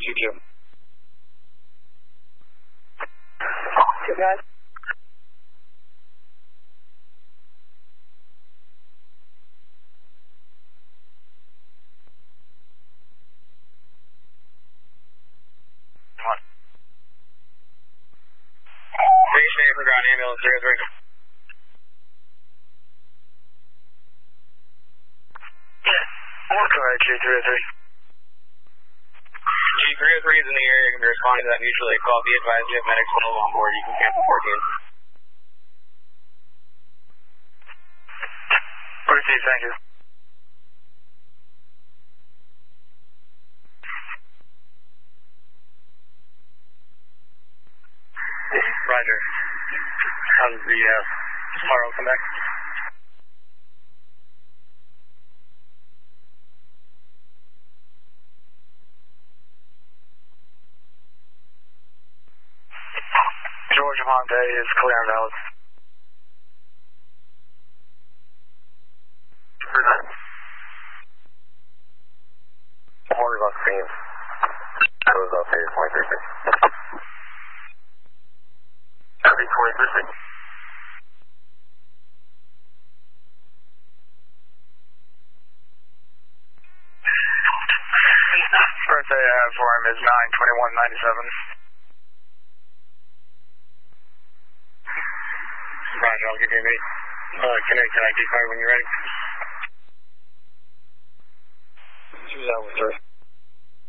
2-2. Good, guys. Station for ground ambulance 303. Correct, G303. G303 is in the area. You can be responding to that mutually. Call. Be advised you have medics 12 on board. You can cancel 14. Proceed, thank you. Roger. How does the tomorrow come back? George Amonte is clear and valid. Morgan's on screen. I was up here, 23. Copy, 23. Birthday I have for him is 9/21/97. Roger, I'll give you a beat. Connect to ID card when you're ready. 2 hours, sir.